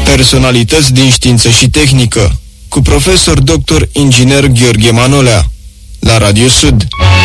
Personalități din știință și tehnică, cu profesor dr. inginer Gheorghe Manolea, la Radio Sud.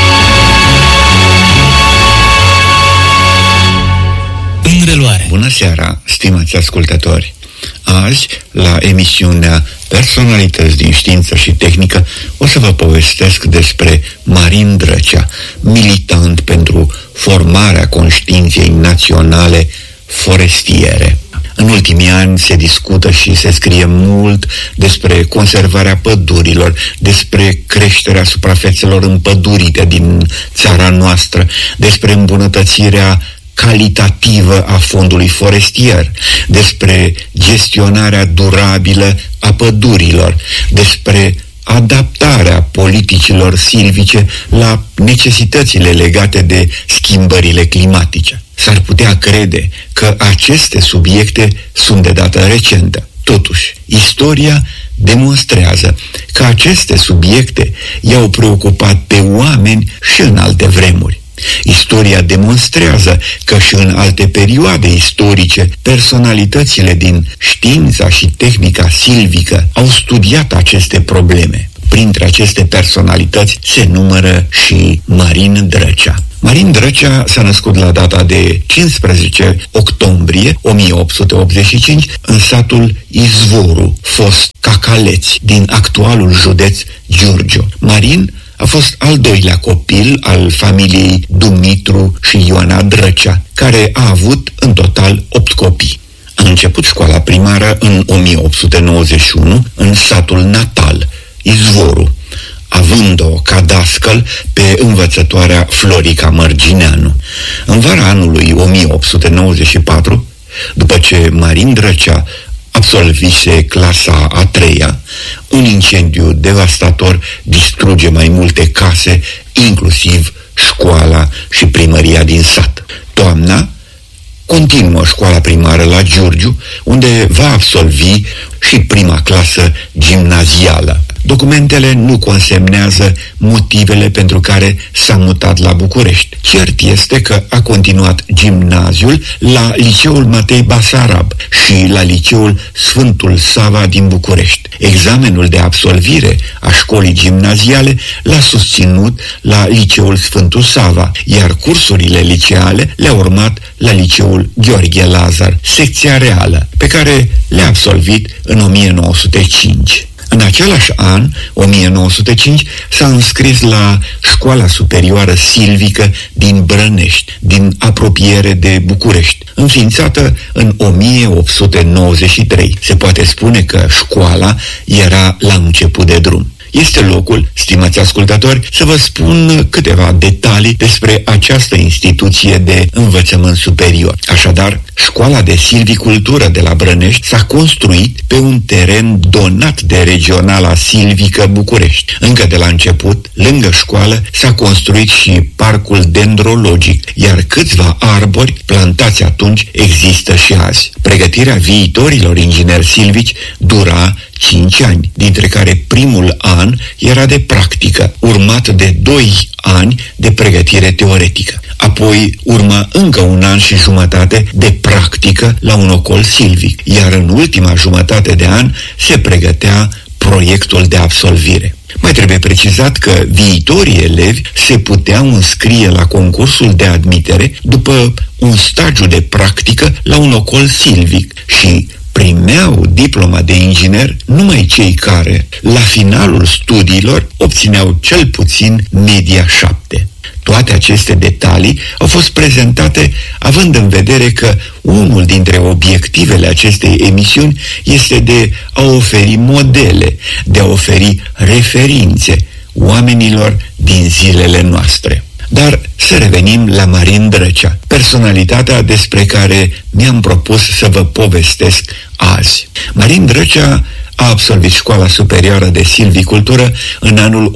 În reluare. Bună seara, stimați ascultători! Azi, la emisiunea Personalități din știință și tehnică, o să vă povestesc despre Marin Drăcea, militant pentru formarea conștiinței naționale forestiere. În ultimii ani se discută și se scrie mult despre conservarea pădurilor, despre creșterea suprafețelor împădurite din țara noastră, despre îmbunătățirea calitativă a fondului forestier, despre gestionarea durabilă a pădurilor, despre adaptarea politicilor silvice la necesitățile legate de schimbările climatice. S-ar putea crede că aceste subiecte sunt de dată recentă. Totuși, istoria demonstrează că aceste subiecte i-au preocupat pe oameni și în alte vremuri. Istoria demonstrează că și în alte perioade istorice, personalitățile din știința și tehnica silvică au studiat aceste probleme. Printre aceste personalități se numără și Marin Drăcea. Marin Drăcea s-a născut la data de 15 octombrie 1885 în satul Izvoru, fost Cacaleți, din actualul județ Giurgiu. Marin a fost al doilea copil al familiei Dumitru și Ioana Drăcea, care a avut în total 8 copii. A început școala primară în 1891 în satul natal, Izvoru, având-o ca dascăl pe învățătoarea Florica Mărgineanu. În vara anului 1894, după ce Marin Drăcea absolvise clasa a 3-a, un incendiu devastator distruge mai multe case, inclusiv școala și primăria din sat. Toamna continuă școala primară la Giurgiu, unde va absolvi și prima clasă gimnazială. Documentele nu consemnează motivele pentru care s-a mutat la București. Cert este că a continuat gimnaziul la Liceul Matei Basarab și la Liceul Sfântul Sava din București. Examenul de absolvire a școlii gimnaziale l-a susținut la Liceul Sfântul Sava, iar cursurile liceale le-a urmat la Liceul Gheorghe Lazar, secția reală, pe care le-a absolvit în 1905. În același an, 1905, s-a înscris la Școala Superioară Silvică din Brănești, din apropiere de București, înființată în 1893. Se poate spune că școala era la început de drum. Este locul, stimați ascultători, să vă spun câteva detalii despre această instituție de învățământ superior. Așadar, școala de silvicultură de la Brănești s-a construit pe un teren donat de Regionala Silvică București. Încă de la început, lângă școală, s-a construit și parcul dendrologic, iar câțiva arbori plantați atunci există și azi. Pregătirea viitorilor ingineri silvici dura 5 ani, dintre care primul an era de practică, urmat de 2 ani de pregătire teoretică. Apoi urma încă 1 an și jumătate de practică la un ocol silvic, iar în ultima jumătate de an se pregătea proiectul de absolvire. Mai trebuie precizat că viitorii elevi se puteau înscrie la concursul de admitere după un stagiu de practică la un ocol silvic și primeau diploma de inginer numai cei care, la finalul studiilor, obțineau cel puțin media 7. Toate aceste detalii au fost prezentate având în vedere că unul dintre obiectivele acestei emisiuni este de a oferi modele, de a oferi referințe oamenilor din zilele noastre. Dar să revenim la Marin Drăcea, personalitatea despre care mi-am propus să vă povestesc azi. Marin Drăcea a absolvit școala superioară de silvicultură în anul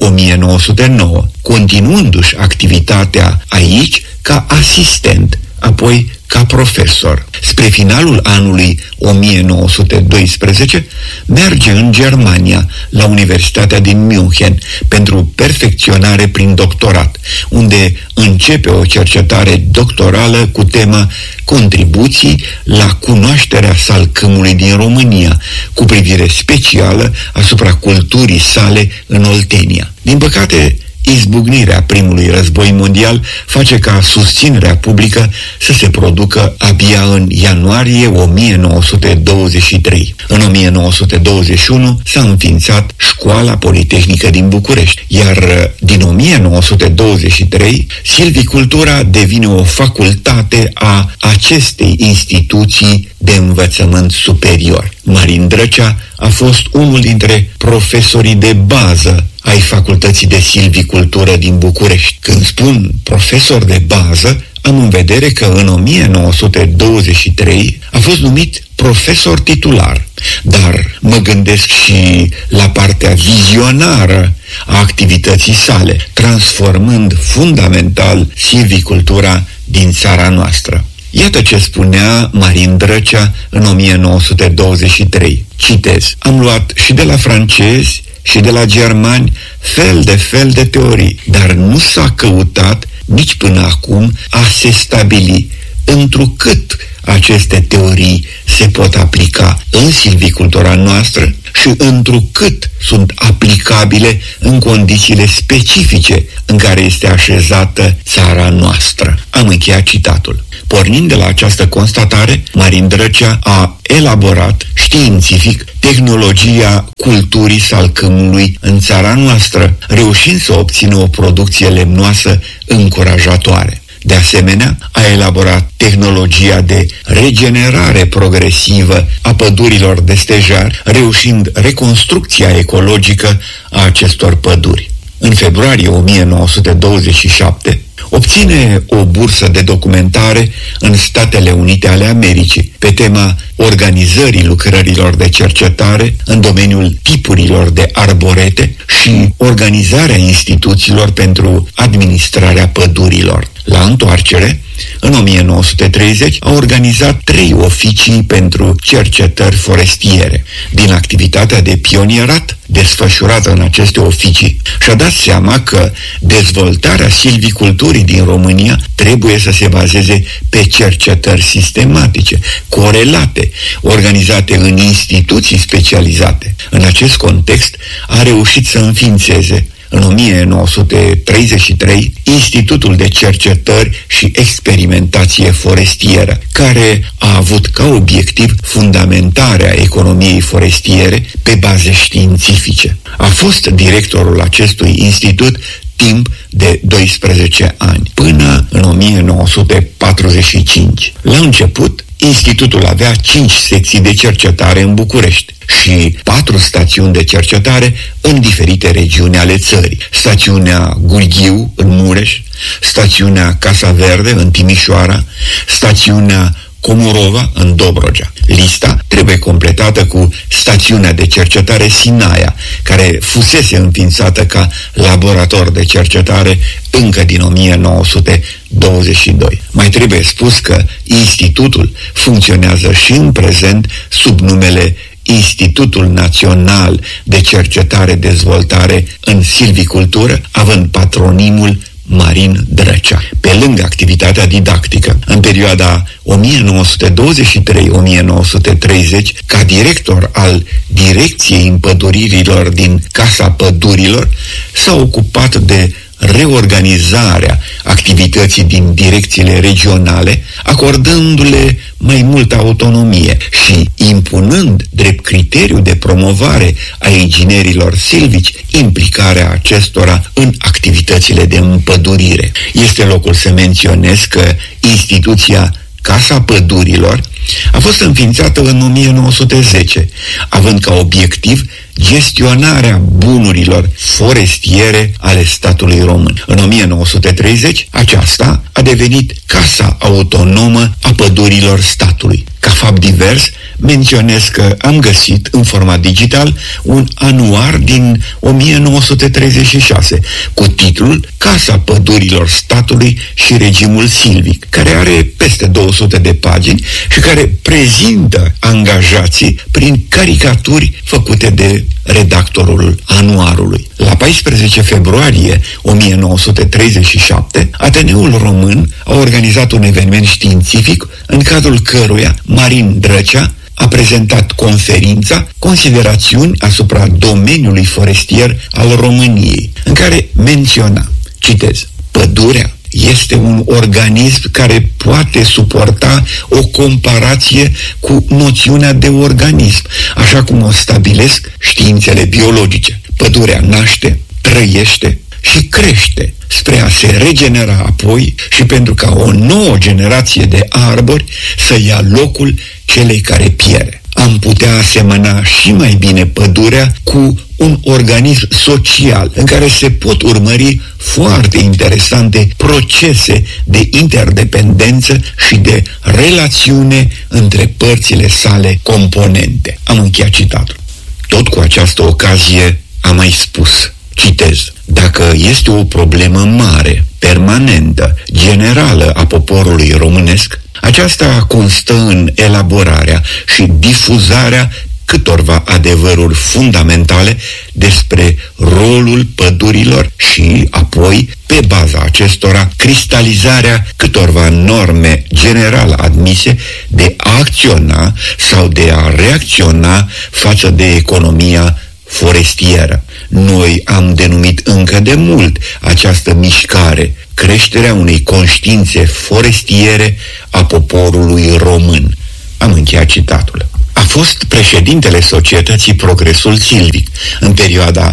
1909, continuându-și activitatea aici ca asistent, apoi ca profesor. Spre finalul anului 1912 merge în Germania, la Universitatea din München, pentru perfecționare prin doctorat, unde începe o cercetare doctorală cu tema Contribuții la cunoașterea salcâmului din România, cu privire specială asupra culturii sale în Oltenia. Din păcate, izbucnirea primului război mondial face ca susținerea publică să se producă abia în ianuarie 1923. În 1921 s-a înființat Școala Politehnică din București, iar din 1923 silvicultura devine o facultate a acestei instituții de învățământ superior. Marin Drăcea a fost unul dintre profesorii de bază ai Facultății de Silvicultură din București. Când spun profesor de bază, am în vedere că în 1923 a fost numit profesor titular, dar mă gândesc și la partea vizionară a activității sale, transformând fundamental silvicultura din țara noastră. Iată ce spunea Marin Drăcea în 1923. Citez: am luat și de la francezi și de la germani fel de teorii, dar nu s-a căutat nici până acum a se stabili întrucât aceste teorii se pot aplica în silvicultura noastră și întrucât sunt aplicabile în condițiile specifice în care este așezată țara noastră. Am încheiat citatul. Pornind de la această constatare, Marin Drăcea a elaborat științific tehnologia culturii salcâmului în țara noastră, reușind să obțină o producție lemnoasă încurajatoare. De asemenea, a elaborat tehnologia de regenerare progresivă a pădurilor de stejar, reușind reconstrucția ecologică a acestor păduri. În februarie 1927, obține o bursă de documentare în Statele Unite ale Americii pe tema organizării lucrărilor de cercetare în domeniul tipurilor de arborete și organizarea instituțiilor pentru administrarea pădurilor. La întoarcere, în 1930, a organizat 3 oficii pentru cercetări forestiere. Din activitatea de pionierat desfășurată în aceste oficii, și-a dat seama că dezvoltarea silviculturii din România trebuie să se bazeze pe cercetări sistematice, corelate, organizate în instituții specializate. În acest context, a reușit să înființeze în 1933 Institutul de Cercetări și Experimentație Forestieră, care a avut ca obiectiv fundamentarea economiei forestiere pe baze științifice. A fost directorul acestui institut timp de 12 ani, până în 1945. La început, institutul avea 5 secții de cercetare în București și 4 stațiuni de cercetare în diferite regiuni ale țării. Stațiunea Gurghiu în Mureș, stațiunea Casa Verde în Timișoara, stațiunea Comorova în Dobrogea. Lista trebuie completată cu stațiunea de cercetare Sinaia, care fusese înființată ca laborator de cercetare încă din 1922. Mai trebuie spus că institutul funcționează și în prezent sub numele Institutul Național de Cercetare-Dezvoltare în Silvicultură, având patronimul Marin Drăcea. Pe lângă activitatea didactică, în perioada 1923-1930, ca director al Direcției Împăduririlor din Casa Pădurilor, s-a ocupat de reorganizarea activității din direcțiile regionale, acordându-le mai multă autonomie și impunând drept criteriu de promovare a inginerilor silvici implicarea acestora în activitățile de împădurire. Este locul să menționez că instituția Casa Pădurilor a fost înființată în 1910, având ca obiectiv gestionarea bunurilor forestiere ale statului român. În 1930, aceasta a devenit Casa Autonomă a Pădurilor statului. Ca fapt divers, menționez că am găsit în format digital un anuar din 1936 cu titlul Casa Pădurilor statului și regimul silvic, care are peste 200 200 de pagini și care prezintă angajații prin caricaturi făcute de redactorul anuarului. La 14 februarie 1937, Ateneul Român a organizat un eveniment științific în cadrul căruia Marin Drăcea a prezentat conferința Considerațiuni asupra domeniului forestier al României, în care menționa, citez, pădurea este un organism care poate suporta o comparație cu noțiunea de organism, așa cum o stabilesc științele biologice. Pădurea naște, trăiește și crește spre a se regenera apoi și pentru ca o nouă generație de arbori să ia locul celei care pierde. Am putea asemăna și mai bine pădurea cu un organism social în care se pot urmări foarte interesante procese de interdependență și de relațiune între părțile sale componente. Am încheiat citatul. Tot cu această ocazie am mai spus, citez, dacă este o problemă mare, permanentă, generală a poporului românesc, aceasta constă în elaborarea și difuzarea câtorva adevăruri fundamentale despre rolul pădurilor și, apoi, pe baza acestora, cristalizarea câtorva norme general admise de a acționa sau de a reacționa față de economia forestieră. Noi am denumit încă de mult această mișcare creșterea unei conștiințe forestiere a poporului român. Am încheiat citatul. A fost președintele Societății Progresul Silvic în perioada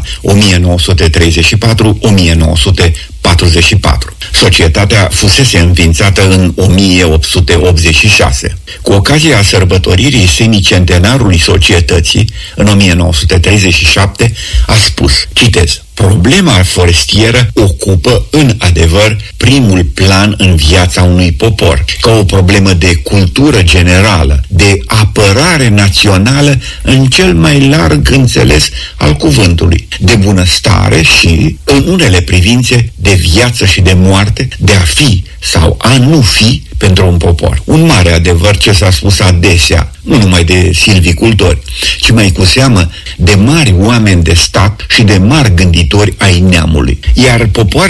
1934-1944. Societatea fusese înființată în 1886. Cu ocazia sărbătoririi semicentenarului societății, în 1937, a spus, citez, problema forestieră ocupă, în adevăr, primul plan în viața unui popor, ca o problemă de cultură generală, de apărare națională în cel mai larg înțeles al cuvântului, de bunăstare și, în unele privințe, de viață și de moarte, de a fi sau a nu fi pentru un popor. Un mare adevăr ce s-a spus adesea, nu numai de silvicultori, ci mai cu seamă de mari oameni de stat și de mari gânditori ai neamului. Iar popoarele